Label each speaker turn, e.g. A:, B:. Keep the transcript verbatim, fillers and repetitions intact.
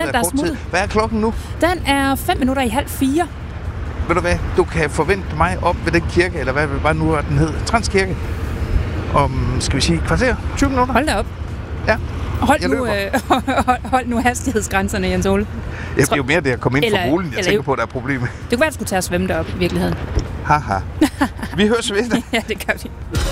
A: der er smuttet.
B: Hvad er klokken nu?
A: Den er fem minutter i halv fire.
B: Ved du hvad, du kan forvente mig op ved den kirke, eller hvad det bare nu er, den hed, Transkirke, om, skal vi sige, kvarter, tyve minutter?
A: Hold da op.
B: Ja.
A: Hold nu, øh, hold, hold nu hastighedsgrænserne, Jens Ole.
B: Ja, det er jo mere det at komme ind
A: eller,
B: fra boligen, jeg tænker
A: jo.
B: på, der er problemet.
A: Det kunne være, at du skulle tage at svømme derop i virkeligheden.
B: Haha. Vi høres ved.
A: Ja, det gør vi.